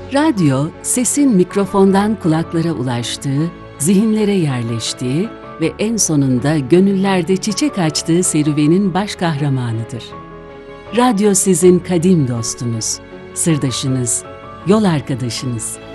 Radyo, sesin mikrofondan kulaklara ulaştığı, zihinlere yerleştiği ve en sonunda gönüllerde çiçek açtığı serüvenin baş kahramanıdır. Radyo sizin kadim dostunuz, sırdaşınız, yol arkadaşınız.